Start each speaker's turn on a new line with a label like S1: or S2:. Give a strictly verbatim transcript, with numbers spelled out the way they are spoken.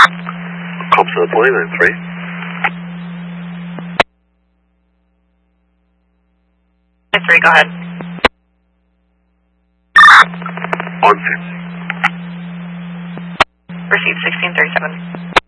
S1: Call to the plane in three.
S2: Three, go ahead.
S1: One fifty.
S2: Received sixteen thirty-seven.